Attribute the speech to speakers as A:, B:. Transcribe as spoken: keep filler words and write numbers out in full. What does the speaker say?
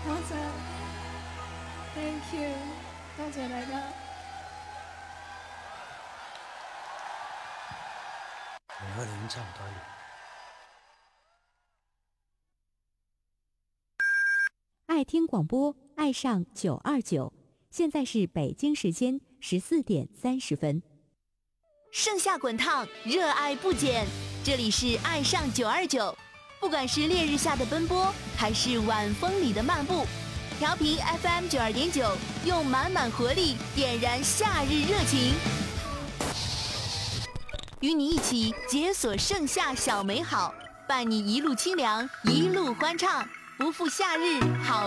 A: 好彩 ，Thank you， 多謝大家。
B: 我和你已經差唔多了。
C: 爱听广播，爱上九二九，现在是北京时间十四点三十分。
D: 盛夏滚烫，热爱不减。这里是爱上九二九，不管是烈日下的奔波，还是晚风里的漫步，调频 F M 九二点九，用满满活力点燃夏日热情，与你一起解锁盛夏小美好，伴你一路清凉，一路欢畅，不负夏日好。